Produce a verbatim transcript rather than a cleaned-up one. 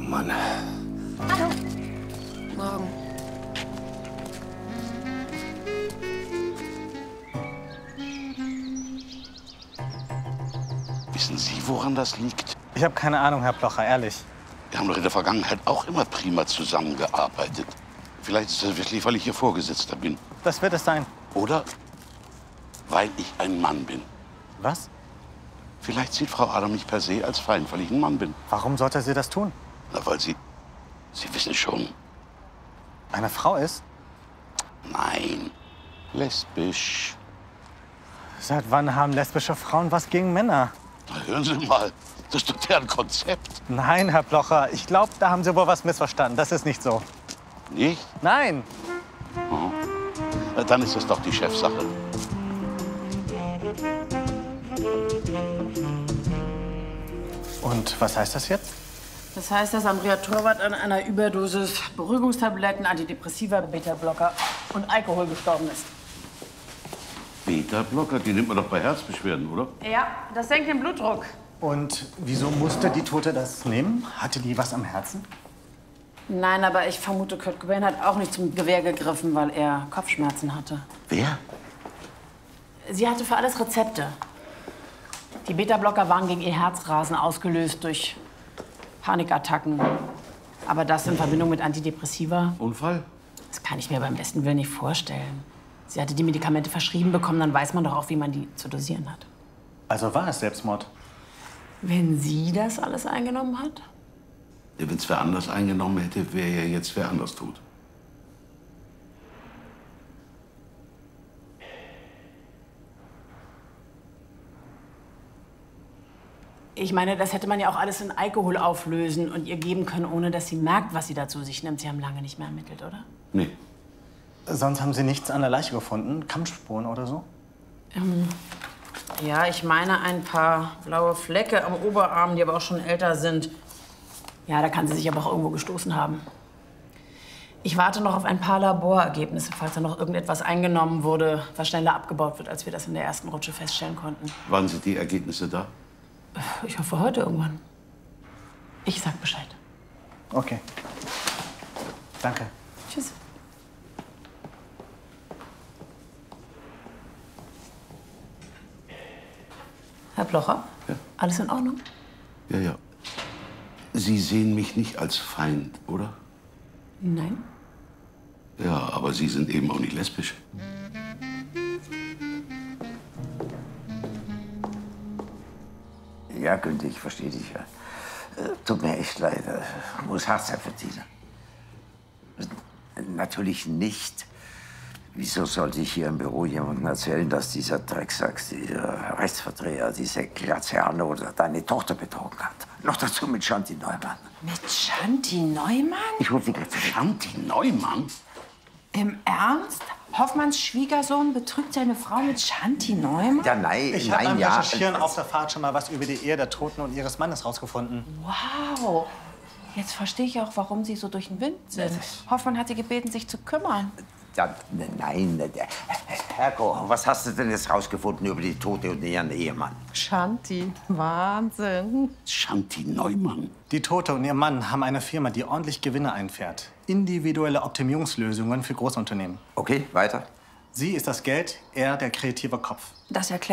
Mann. Hallo. Morgen. Wissen Sie, woran das liegt? Ich habe keine Ahnung, Herr Blocher, ehrlich. Wir haben doch in der Vergangenheit auch immer prima zusammengearbeitet. Vielleicht ist das wirklich, weil ich Ihr Vorgesetzter bin. Das wird es sein. Oder weil ich ein Mann bin. Was? Vielleicht sieht Frau Adam mich per se als Feind, weil ich ein Mann bin. Warum sollte sie das tun? Na, weil sie... Sie wissen schon. Eine Frau ist? Nein. Lesbisch. Seit wann haben lesbische Frauen was gegen Männer? Na, hören Sie mal. Das ist doch deren Konzept. Nein, Herr Blocher. Ich glaube, da haben Sie wohl was missverstanden. Das ist nicht so. Nicht? Nein. Oh. Na, dann ist das doch die Chefsache. Und was heißt das jetzt? Das heißt, dass Andrea Torwart an einer Überdosis Beruhigungstabletten, Antidepressiva, Beta-Blocker und Alkohol gestorben ist. Beta-Blocker, die nimmt man doch bei Herzbeschwerden, oder? Ja, das senkt den Blutdruck. Und wieso musste die Tote das nehmen? Hatte die was am Herzen? Nein, aber ich vermute, Kurt Cobain hat auch nicht zum Gewehr gegriffen, weil er Kopfschmerzen hatte. Wer? Sie hatte für alles Rezepte. Die Beta-Blocker waren gegen ihr Herzrasen ausgelöst durch Panikattacken. Aber das in Verbindung mit Antidepressiva? Unfall? Das kann ich mir beim besten Willen nicht vorstellen. Sie hatte die Medikamente verschrieben bekommen, dann weiß man doch auch, wie man die zu dosieren hat. Also war es Selbstmord? Wenn sie das alles eingenommen hat? Wenn es wer anders eingenommen hätte, wäre ja jetzt wer anders tot. Ich meine, das hätte man ja auch alles in Alkohol auflösen und ihr geben können, ohne dass sie merkt, was sie da zu sich nimmt. Sie haben lange nicht mehr ermittelt, oder? Nee. Sonst haben Sie nichts an der Leiche gefunden? Kampfspuren oder so? Ähm, ja, ich meine ein paar blaue Flecke am Oberarm, die aber auch schon älter sind. Ja, da kann sie sich aber auch irgendwo gestoßen haben. Ich warte noch auf ein paar Laborergebnisse, falls da noch irgendetwas eingenommen wurde, was schneller abgebaut wird, als wir das in der ersten Rutsche feststellen konnten. Wann sind die Ergebnisse da? Ich hoffe, heute irgendwann. Ich sag Bescheid. Okay. Danke. Tschüss. Herr Blocher? Ja? Alles in Ordnung? Ja, ja. Sie sehen mich nicht als Feind, oder? Nein. Ja, aber Sie sind eben auch nicht lesbisch. Ja, Günther, ich verstehe dich ja. Äh, Tut mir echt leid. Ich muss hart sein verdienen. Natürlich nicht. Wieso sollte ich hier im Büro jemandem erzählen, dass dieser Drecksack, dieser Rechtsverdreher, diese Graziano deine Tochter betrogen hat? Noch dazu mit Shanti Neumann. Mit Shanti Neumann? Ich wollte die Shanti Neumann? Im Ernst? Hoffmanns Schwiegersohn betrügt seine Frau mit Shanti Neumann? Ja, nein, Ich habe nein, beim ja. Recherchieren auf der Fahrt schon mal was über die Ehe der Toten und ihres Mannes rausgefunden. Wow. Jetzt verstehe ich auch, warum Sie so durch den Wind sind. Hoffmann hat Sie gebeten, sich zu kümmern. Ja, nein, Herko, was hast du denn jetzt rausgefunden über die Tote und ihren Ehemann? Shanti, Wahnsinn. Shanti Neumann? Die Tote und ihr Mann haben eine Firma, die ordentlich Gewinne einfährt. Individuelle Optimierungslösungen für Großunternehmen. Okay, weiter. Sie ist das Geld, er der kreative Kopf. Das erklärt